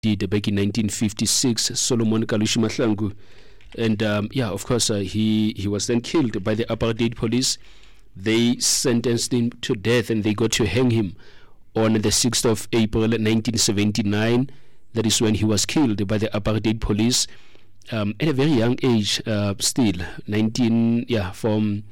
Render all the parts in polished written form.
did back in 1956, Solomon Kalushi Mahlangu. And of course, he was then killed by the apartheid police. They sentenced him to death and they got to hang him on the 6th of April 1979. That is when he was killed by the apartheid police at a very young age, still, from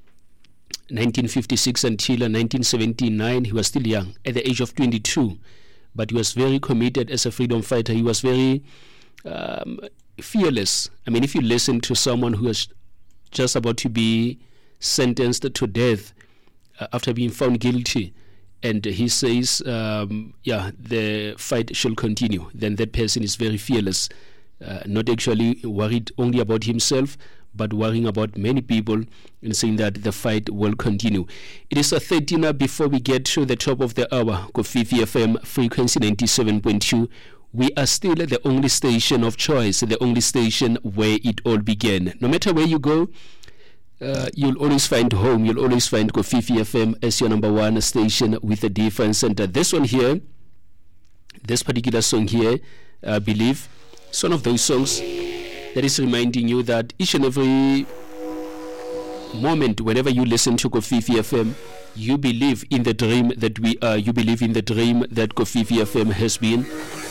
1956 until 1979, he was still young, at the age of 22. But he was very committed as a freedom fighter. He was very fearless. I mean, if you listen to someone who was just about to be sentenced to death after being found guilty, and he says, the fight shall continue, then that person is very fearless, not actually worried only about himself, but worrying about many people and saying that the fight will continue. It is a 13 before we get to the top of the hour. Kofifi FM, frequency 97.2. We are still the only station of choice, the only station where it all began. No matter where you go, you'll always find home. You'll always find Kofifi FM as your number one station with a different center. This one here, this particular song here, I believe, it's one of those songs that is reminding you that each and every moment, whenever you listen to Kofifi FM, you believe in the dream that we are. You believe in the dream that Kofifi FM has been.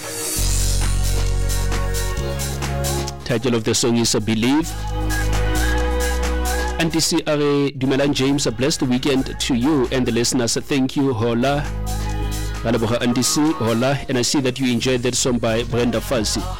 Title of the song is Believe. Auntie C.R.A. Dumelan James, a blessed weekend to you and the listeners. Thank you, Hola. Auntie C, Hola. And I see that you enjoyed that song by Brenda Fassi.